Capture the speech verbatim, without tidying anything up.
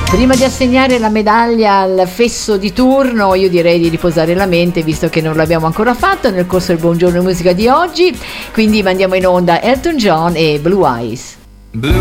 Prima di assegnare la medaglia al fesso di turno, io direi di riposare la mente, visto che non l'abbiamo ancora fatto nel corso del Buongiorno Musica di oggi. Quindi mandiamo in onda Elton John e Blue Eyes.